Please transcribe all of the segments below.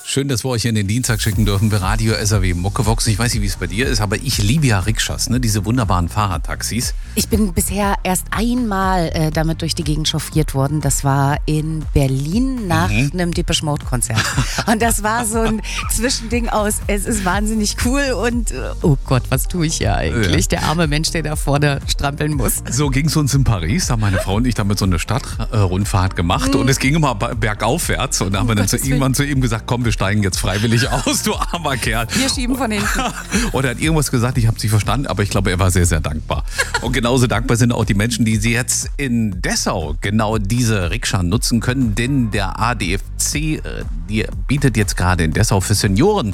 Schön, dass wir euch in den Dienstag schicken dürfen bei Radio SAW Muckevox. Ich weiß nicht, wie es bei dir ist, aber ich liebe ja Rikschas, ne? Diese wunderbaren Fahrradtaxis. Ich bin bisher erst einmal damit durch die Gegend chauffiert worden. Das war in Berlin nach einem Depeche Mode Konzert. Und das war so ein Zwischending aus, es ist wahnsinnig cool und oh Gott, was tue ich hier eigentlich? Ja. Der arme Mensch, der da vorne strampeln muss. So ging es uns in Paris, da haben meine Frau und ich damit so eine Stadtrundfahrt gemacht und es ging immer bergaufwärts und da haben wir dann irgendwann zu ihm gesagt, komm, wir steigen jetzt freiwillig aus, du armer Kerl. Wir schieben von hinten. Und er hat irgendwas gesagt, ich habe es nicht verstanden, aber ich glaube, er war sehr, sehr dankbar. Und genauso dankbar sind auch die Menschen, die sie jetzt in Dessau genau diese Rikscha nutzen können, denn der ADFC die bietet jetzt gerade in Dessau für Senioren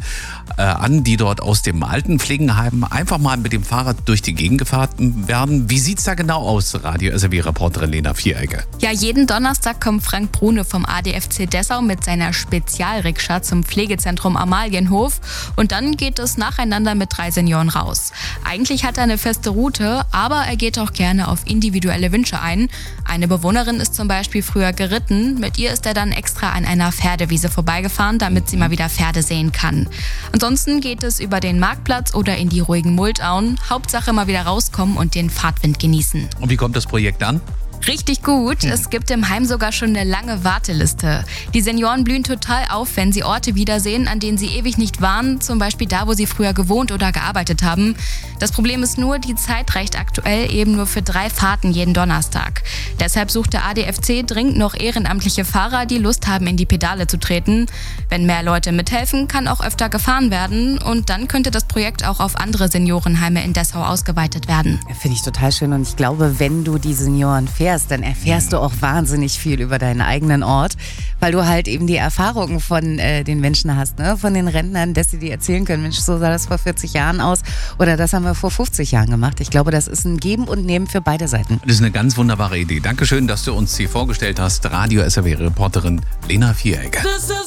an, die dort aus dem Altenpflegeheim einfach mal mit dem Fahrrad durch die Gegend gefahren werden. Wie sieht es da genau aus, Radio SAW-Reporterin Lena Vieregge? Ja, jeden Donnerstag kommt Frank Brune vom ADFC Dessau mit seiner Spezialrikscha zum Pflegezentrum Amalienhof und dann geht es nacheinander mit 3 Senioren raus. Eigentlich hat er eine feste Route, aber er geht auch gerne auf individuelle Wünsche ein. Eine Bewohnerin ist zum Beispiel früher geritten, mit ihr ist er dann extra an einer Pferdewiese vorbeigefahren, damit sie mal wieder Pferde sehen kann. Ansonsten geht es über den Marktplatz oder in die ruhigen Muldauen. Hauptsache mal wieder rauskommen und den Fahrtwind genießen. Und wie kommt das Projekt an? Richtig gut. Es gibt im Heim sogar schon eine lange Warteliste. Die Senioren blühen total auf, wenn sie Orte wiedersehen, an denen sie ewig nicht waren, zum Beispiel da, wo sie früher gewohnt oder gearbeitet haben. Das Problem ist nur, die Zeit reicht aktuell eben nur für 3 Fahrten jeden Donnerstag. Deshalb sucht der ADFC dringend noch ehrenamtliche Fahrer, die Lust haben, in die Pedale zu treten. Wenn mehr Leute mithelfen, kann auch öfter gefahren werden und dann könnte das Projekt auch auf andere Seniorenheime in Dessau ausgeweitet werden. Finde ich total schön und ich glaube, wenn du die Senioren fährst, dann erfährst du auch wahnsinnig viel über deinen eigenen Ort, weil du halt eben die Erfahrungen von den Menschen hast, ne? Von den Rentnern, dass sie dir erzählen können, Mensch, so sah das vor 40 Jahren aus oder das haben wir vor 50 Jahren gemacht. Ich glaube, das ist ein Geben und Nehmen für beide Seiten. Das ist eine ganz wunderbare Idee. Dankeschön, dass du uns hier vorgestellt hast. Radio SAW-Reporterin Lena Vieregge.